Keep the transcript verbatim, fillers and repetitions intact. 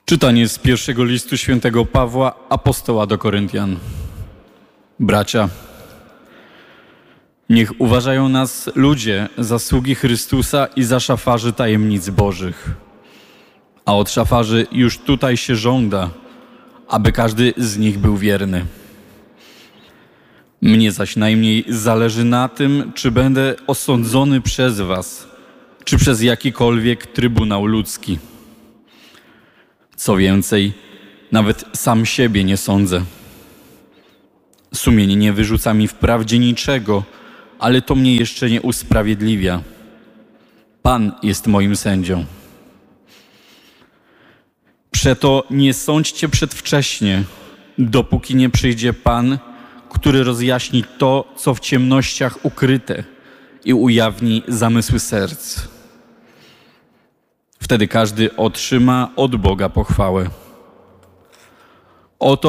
Czytanie z pierwszego listu świętego Pawła, apostoła do Koryntian. Bracia, niech uważają nas ludzie za sługi Chrystusa i za szafarzy tajemnic Bożych. A od szafarzy już tutaj się żąda, aby każdy z nich był wierny. Mnie zaś najmniej zależy na tym, czy będę osądzony przez was, czy przez jakikolwiek trybunał ludzki. Co więcej, nawet sam siebie nie sądzę. Sumienie nie wyrzuca mi wprawdzie niczego, ale to mnie jeszcze nie usprawiedliwia. Pan jest moim sędzią. Przeto nie sądźcie przedwcześnie, dopóki nie przyjdzie Pan, który rozjaśni to, co w ciemnościach ukryte i ujawni zamysły serc. Wtedy każdy otrzyma od Boga pochwałę. Oto